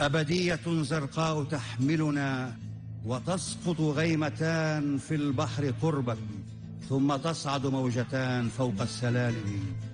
أبدية زرقاء تحملنا، وتسقط غيمتان في البحر قربا، ثم تصعد موجتان فوق السلالم.